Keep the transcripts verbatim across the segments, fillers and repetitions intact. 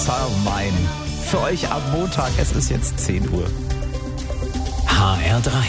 Son of Mine. Für euch am Montag, es ist jetzt zehn Uhr. H R drei.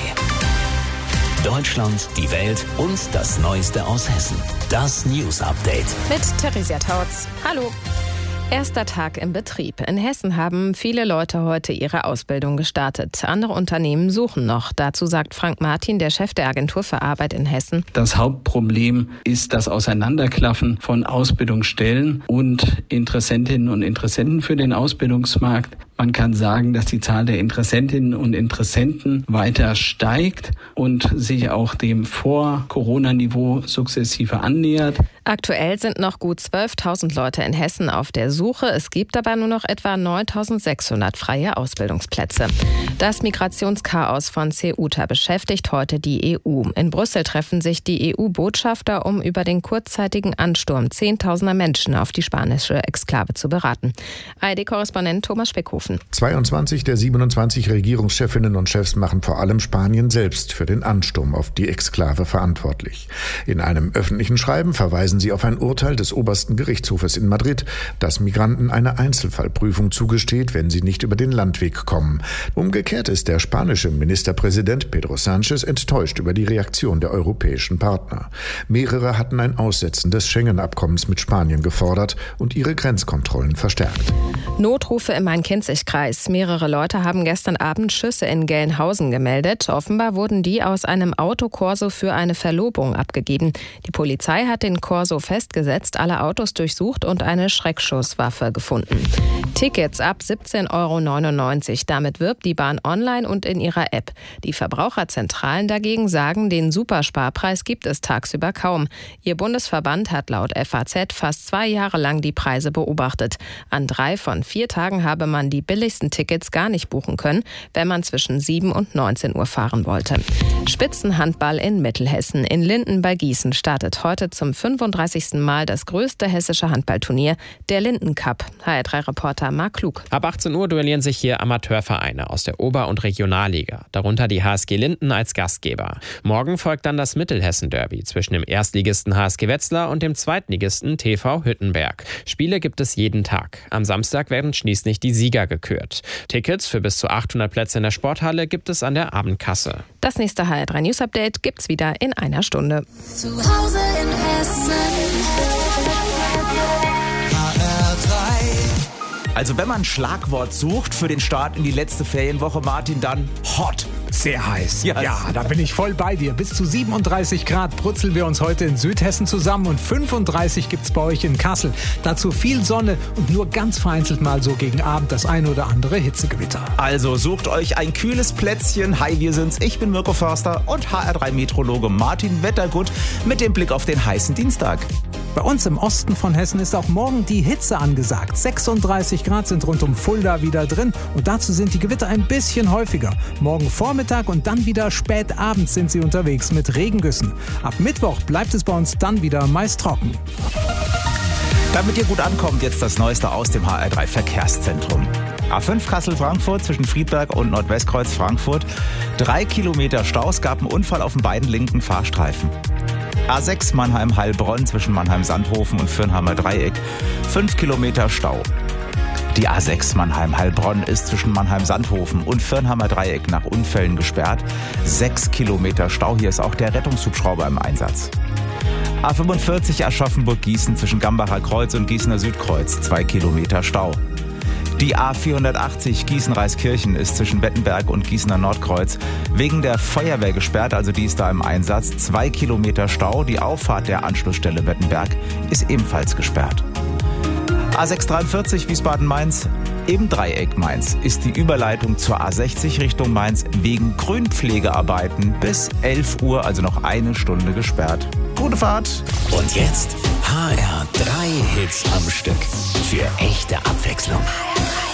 Deutschland, die Welt und das Neueste aus Hessen. Das News Update. Mit Theresia Tautz. Hallo. Erster Tag im Betrieb. In Hessen haben viele Leute heute ihre Ausbildung gestartet. Andere Unternehmen suchen noch. Dazu sagt Frank Martin, der Chef der Agentur für Arbeit in Hessen: Das Hauptproblem ist das Auseinanderklaffen von Ausbildungsstellen und Interessentinnen und Interessenten für den Ausbildungsmarkt. Man kann sagen, dass die Zahl der Interessentinnen und Interessenten weiter steigt und sich auch dem Vor-Corona-Niveau sukzessive annähert. Aktuell sind noch gut zwölftausend Leute in Hessen auf der Suche. Es gibt aber nur noch etwa neuntausendsechshundert freie Ausbildungsplätze. Das Migrationschaos von Ceuta beschäftigt heute die E U. In Brüssel treffen sich die E U-Botschafter, um über den kurzzeitigen Ansturm zehntausender Menschen auf die spanische Exklave zu beraten. A R D-Korrespondent Thomas Speckhofen. zweiundzwanzig der siebenundzwanzig Regierungschefinnen und Chefs machen vor allem Spanien selbst für den Ansturm auf die Exklave verantwortlich. In einem öffentlichen Schreiben verweisen sie auf ein Urteil des obersten Gerichtshofes in Madrid, das Migranten eine Einzelfallprüfung zugesteht, wenn sie nicht über den Landweg kommen. Umgekehrt ist der spanische Ministerpräsident Pedro Sánchez enttäuscht über die Reaktion der europäischen Partner. Mehrere hatten ein Aussetzen des Schengen-Abkommens mit Spanien gefordert und ihre Grenzkontrollen verstärkt. Notrufe im Main-Kinzig-Kreis. Mehrere Leute haben gestern Abend Schüsse in Gelnhausen gemeldet. Offenbar wurden die aus einem Autokorso für eine Verlobung abgegeben. Die Polizei hat den Korso festgesetzt, alle Autos durchsucht und eine Schreckschusswaffe gefunden. Tickets ab siebzehn Euro neunundneunzig. Damit wirbt die Bahn online und in ihrer App. Die Verbraucherzentralen dagegen sagen, den Supersparpreis gibt es tagsüber kaum. Ihr Bundesverband hat laut F A Z fast zwei Jahre lang die Preise beobachtet. An drei von vier Tagen habe man die billigsten Tickets gar nicht buchen können, wenn man zwischen sieben und neunzehn Uhr fahren wollte. Spitzenhandball in Mittelhessen. In Linden bei Gießen startet heute zum fünfunddreißigsten Mal das größte hessische Handballturnier, der Linden Cup. H R drei-Reporter Marc Klug. Ab achtzehn Uhr duellieren sich hier Amateurvereine aus der Ober- und Regionalliga, darunter die H S G Linden als Gastgeber. Morgen folgt dann das Mittelhessen-Derby zwischen dem Erstligisten H S G Wetzlar und dem Zweitligisten T V Hüttenberg. Spiele gibt es jeden Tag. Am Samstag werden schließlich die Sieger gekürt. Tickets für bis zu achthundert Plätze in der Sporthalle gibt es an der Abendkasse. Das nächste H R drei News Update gibt's wieder in einer Stunde. Zu Hause in Hessen. H R drei. Also wenn man ein Schlagwort sucht für den Start in die letzte Ferienwoche, Martin, dann hot. Sehr heiß. Ja, ja, da bin ich voll bei dir. Bis zu siebenunddreißig Grad brutzeln wir uns heute in Südhessen zusammen und fünfunddreißig gibt's bei euch in Kassel. Dazu viel Sonne und nur ganz vereinzelt mal so gegen Abend das ein oder andere Hitzegewitter. Also sucht euch ein kühles Plätzchen. Hi, wir sind's. Ich bin Mirko Förster und H R drei Meteorologe Martin Wettergut mit dem Blick auf den heißen Dienstag. Bei uns im Osten von Hessen ist auch morgen die Hitze angesagt. sechsunddreißig Grad sind rund um Fulda wieder drin und dazu sind die Gewitter ein bisschen häufiger. Morgen Vormittag und dann wieder spät abends sind sie unterwegs mit Regengüssen. Ab Mittwoch bleibt es bei uns dann wieder meist trocken. Damit ihr gut ankommt, jetzt das Neueste aus dem H R drei Verkehrszentrum. A fünf Kassel-Frankfurt zwischen Friedberg und Nordwestkreuz Frankfurt. Drei Kilometer Stau, es gab einen Unfall auf den beiden linken Fahrstreifen. A sechs Mannheim-Heilbronn zwischen Mannheim-Sandhofen und Fürnheimer Dreieck. Fünf Kilometer Stau. Die A sechs Mannheim-Heilbronn ist zwischen Mannheim-Sandhofen und Fürnheimer Dreieck nach Unfällen gesperrt. Sechs Kilometer Stau, hier ist auch der Rettungshubschrauber im Einsatz. A fünfundvierzig Aschaffenburg-Gießen zwischen Gambacher Kreuz und Gießener Südkreuz. Zwei Kilometer Stau. Die A vierhundertachtzig Gießen-Reiskirchen ist zwischen Bettenberg und Gießener Nordkreuz wegen der Feuerwehr gesperrt, also die ist da im Einsatz. Zwei Kilometer Stau. Die Auffahrt der Anschlussstelle Bettenberg ist ebenfalls gesperrt. A sechshundertdreiundvierzig Wiesbaden-Mainz, im Dreieck Mainz, ist die Überleitung zur A sechzig Richtung Mainz wegen Grünpflegearbeiten bis elf Uhr, also noch eine Stunde gesperrt. Gute Fahrt! Und jetzt H R drei Hits am Stück für echte Abwechslung. H R drei.